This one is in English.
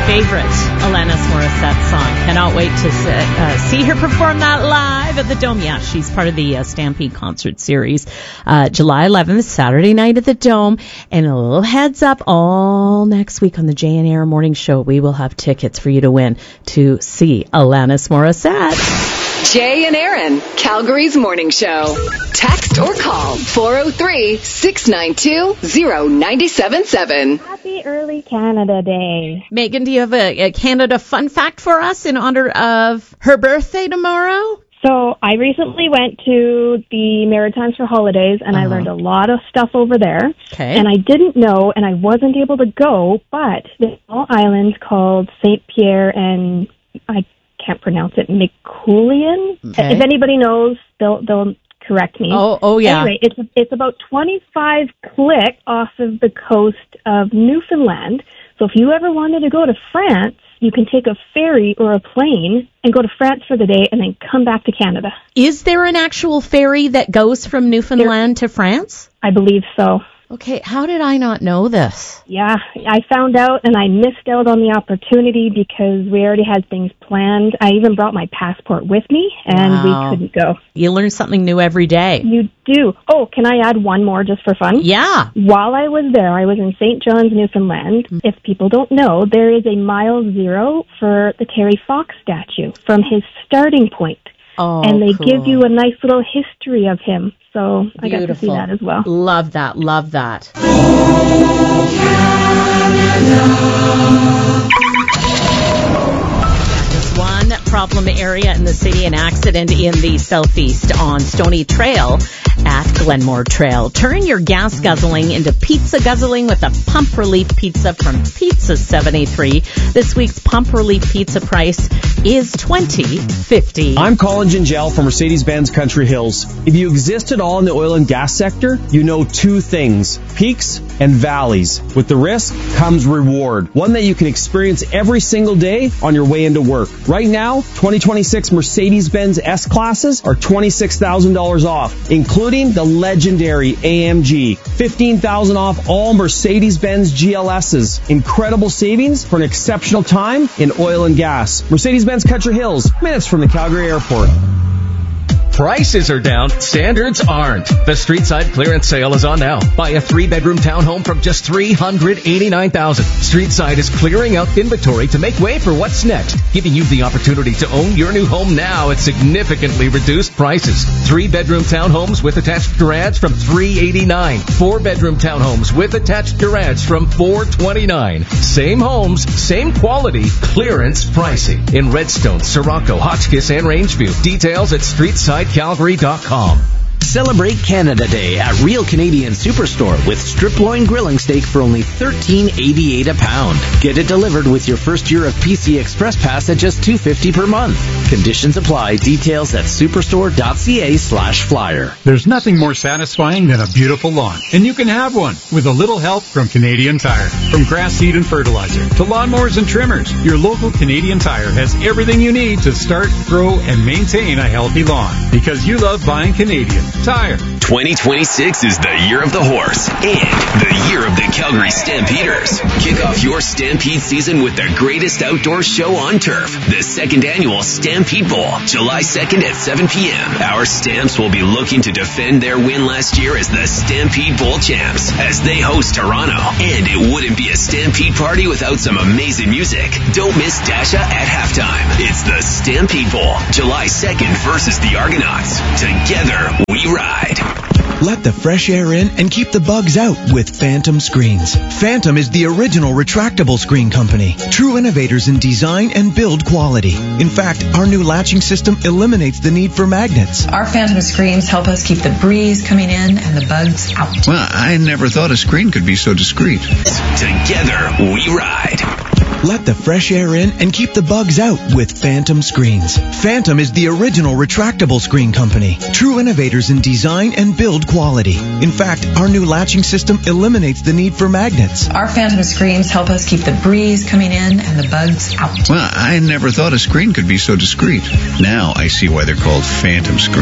favorite Alanis Morissette song. Cannot wait to see her perform that live at the Dome. Yeah, she's part of the Stampede concert series. July 11th, Saturday night at the Dome. And a little heads up, all next week on the Jay and Aaron Morning Show, we will have tickets for you to win to see Alanis Morissette. Jay and Aaron, Calgary's morning show. Text or call 403-692-0977. Happy early Canada Day. Megan, do you have a Canada fun fact for us in honor of her birthday tomorrow? So I recently went to the Maritimes for holidays, and I learned a lot of stuff over there. Okay. And I didn't know, and I wasn't able to go, but there's a small island called St. Pierre, and I can't pronounce it, Miquelon. Okay. If anybody knows, they'll correct me. Oh yeah. Anyway, it's about 25 clicks off of the coast of Newfoundland. So if you ever wanted to go to France, you can take a ferry or a plane and go to France for the day and then come back to Canada. Is there an actual ferry that goes from Newfoundland to France? I believe so. Okay, how did I not know this? Yeah, I found out and I missed out on the opportunity because we already had things planned. I even brought my passport with me and we couldn't go. You learn something new every day. You do. Oh, can I add one more just for fun? Yeah. While I was there, I was in St. John's, Newfoundland. If people don't know, there is a mile zero for the Terry Fox statue from his starting point. Oh, and they cool. give you a nice little history of him. So Beautiful. I got to see that as well. Love that. Love that. Just one problem area in the city, an accident in the southeast on Stony Trail at Glenmore Trail. Turn your gas guzzling into pizza guzzling with a pump relief pizza from Pizza 73. This week's pump relief pizza price is $20.50. I'm Colin Gingell from Mercedes-Benz Country Hills. If you exist at all in the oil and gas sector, you know two things: peaks and valleys. With the risk comes reward, one that you can experience every single day on your way into work. Right now, 2026 Mercedes-Benz S-Classes are $26,000 off, including the legendary AMG. $15,000 off all Mercedes-Benz GLSs. Incredible savings for an exceptional time in oil and gas. Mercedes-Benz Country Hills, minutes from the Calgary Airport. Prices are down, standards aren't. The Streetside clearance sale is on now. Buy a 3-bedroom townhome from just $389,000. Streetside is clearing out inventory to make way for what's next, giving you the opportunity to own your new home now at significantly reduced prices. 3-bedroom townhomes with attached garage from $389. 4-bedroom townhomes with attached garage from $429. Same homes, same quality, clearance pricing in Redstone, Sirocco, Hotchkiss, and Rangeview. Details at StreetSideCalgary.com. Celebrate Canada Day at Real Canadian Superstore with strip loin grilling steak for only $13.88 a pound. Get it delivered with your first year of PC Express Pass at just $2.50 per month. Conditions apply. Details at superstore.ca/flyer. There's nothing more satisfying than a beautiful lawn, and you can have one with a little help from Canadian Tire. From grass seed and fertilizer to lawnmowers and trimmers, your local Canadian Tire has everything you need to start, grow, and maintain a healthy lawn. Because you love buying Canadian Tire. 2026 is the year of the horse and the year of the Calgary Stampeders. Kick off your Stampede season with the greatest outdoor show on turf, the second annual Stampede Bowl, July 2nd at 7 p.m. Our Stamps will be looking to defend their win last year as the Stampede Bowl champs as they host Toronto. And it wouldn't be a Stampede party without some amazing music. Don't miss Dasha at halftime. It's the Stampede Bowl, July 2nd versus the Argonauts. Together, we ride. Let the fresh air in and keep the bugs out with Phantom Screens. Phantom is the original retractable screen company. True innovators in design and build quality. In fact, our new latching system eliminates the need for magnets. Our Phantom Screens help us keep the breeze coming in and the bugs out. Well, I never thought a screen could be so discreet. Together, we ride. Let the fresh air in and keep the bugs out with Phantom Screens. Phantom is the original retractable screen company. True innovators in design and build quality. In fact, our new latching system eliminates the need for magnets. Our Phantom Screens help us keep the breeze coming in and the bugs out. Well, I never thought a screen could be so discreet. Now I see why they're called Phantom Screens.